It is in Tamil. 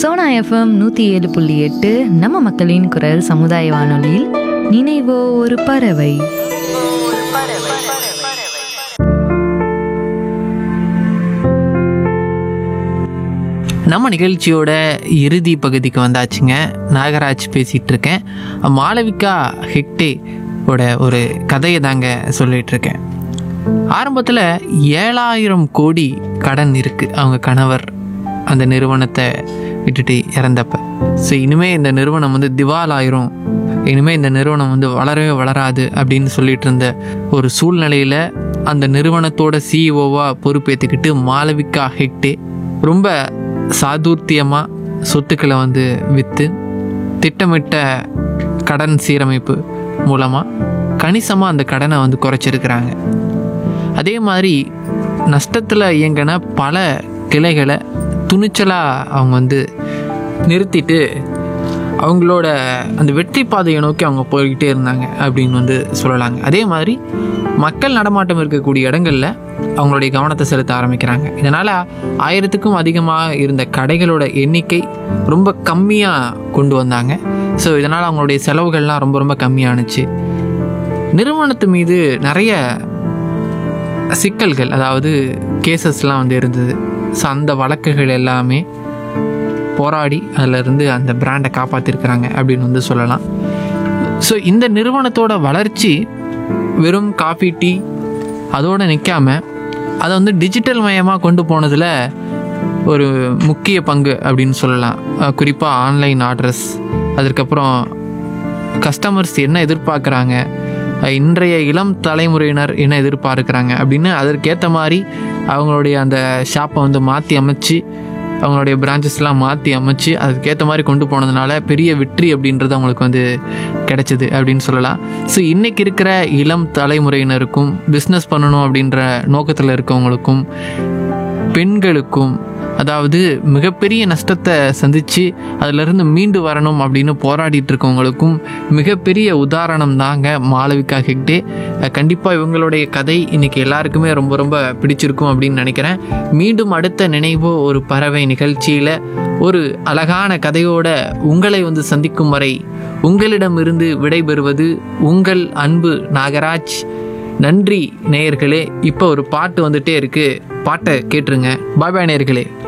சோனா எஃப்எம் 107.8 நம்ம மக்களின் குரல் சமுதாய வானொலியில் நினைவோ ஒரு பறவை. நம்ம நிகழ்ச்சியோட இறுதி பகுதிக்கு வந்தாச்சுங்க. நாகராஜ் பேசிகிட்டு இருக்கேன். மாளவிகா ஹெக்டே ஒரு கதையை தாங்க சொல்லிகிட்ருக்கேன். ஆரம்பத்தில் 7,000 கோடி கடன் இருக்குது அவங்க கணவர் அந்த நிறுவனத்தை விட்டுட்டு இறந்தப்ப. ஸோ இனிமேல் இந்த நிறுவனம் திவால் ஆயிரும், இனிமேல் இந்த நிறுவனம் வளரவே வளராது அப்படின்னு சொல்லிட்டு இருந்த ஒரு சூழ்நிலையில் அந்த நிறுவனத்தோட சிஇஓவாக பொறுப்பேற்றுக்கிட்டு மாளவிகா ஹெக்டே ரொம்ப சாதுர்த்தியமாக சொத்துக்களை விற்று திட்டமிட்ட கடன் சீரமைப்பு மூலமாக கணிசமாக அந்த கடனை குறைச்சிருக்கிறாங்க. அதே மாதிரி நஷ்டத்தில் இயங்கின பல கிளைகளை துணிச்சலாக அவங்க நிறுத்திட்டு அவங்களோட அந்த வெற்றி பாதையை நோக்கி அவங்க போய்கிட்டே இருந்தாங்க அப்படின்னு சொல்லலாங்க. அதே மாதிரி மக்கள் நடமாட்டம் இருக்கக்கூடிய இடங்களில் அவங்களுடைய கவனத்தை செலுத்த ஆரம்பிக்கிறாங்க. இதனால் 1000க்கும் அதிகமாக இருந்த கடைகளோட எண்ணிக்கை ரொம்ப கம்மியாக கொண்டு வந்தாங்க. ஸோ இதனால் அவங்களுடைய செலவுகள்லாம் ரொம்ப ரொம்ப கம்மியானுச்சு. நிறுவனத்து மீது நிறைய சிக்கல்கள், அதாவது கேசஸ்லாம் இருந்தது. ஸோ அந்த வழக்குகள் எல்லாமே போராடி அதிலிருந்து அந்த பிராண்டை காப்பாற்றிருக்கிறாங்க அப்படின்னு சொல்லலாம். ஸோ இந்த நிறுவனத்தோட வளர்ச்சி வெறும் காஃபி டீ அதோடு நிற்காம அதை டிஜிட்டல் மயமாக கொண்டு போனதில் ஒரு முக்கிய பங்கு அப்படின்னு சொல்லலாம். குறிப்பாக ஆன்லைன் ஆர்டர்ஸ், அதுக்கப்புறம் கஸ்டமர்ஸ் என்ன எதிர்பார்க்குறாங்க, இன்றைய இளம் தலைமுறையினர் என்ன எதிர்பார்க்குறாங்க அப்படின்னு அதற்கேற்ற மாதிரி அவங்களுடைய அந்த ஷாப்பை மாற்றி அமைச்சு, அவங்களுடைய பிரான்ச்சஸ்லாம் மாற்றி அமைச்சு அதுக்கேற்ற மாதிரி கொண்டு போனதுனால பெரிய வெற்றி அப்படின்றது அவங்களுக்கு கிடைச்சிது அப்படின்னு சொல்லலாம். ஸோ இன்றைக்கி இருக்கிற இளம் தலைமுறையினருக்கும் பிஸ்னஸ் பண்ணணும் அப்படின்ற நோக்கத்தில் இருக்கவங்களுக்கும் பெண்களுக்கும், அதாவது மிகப்பெரிய நஷ்டத்தை சந்தித்து அதிலிருந்து மீண்டு வரணும் அப்படின்னு போராடிட்டு இருக்கவங்களுக்கும் மிகப்பெரிய உதாரணம் தாங்க மாளவிகா ஹெக்டே. கண்டிப்பாக இவங்களுடைய கதை இன்றைக்கி எல்லாருக்குமே ரொம்ப ரொம்ப பிடிச்சிருக்கும் அப்படின்னு நினைக்கிறேன். மீண்டும் அடுத்த நினைவோ ஒரு பறவை நிகழ்ச்சியில் ஒரு அழகான கதையோட உங்களை சந்திக்கும் வரை உங்களிடமிருந்து விடைபெறுவது உங்கள் அன்பு நாகராஜ். நன்றி நேயர்களே. இப்போ ஒரு பாட்டு வந்துட்டே இருக்குது, பாட்டை கேட்டுருங்க. பாய் பாய் நேயர்களே.